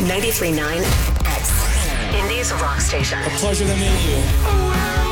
93.9 X. Indies rock station. A pleasure to meet you.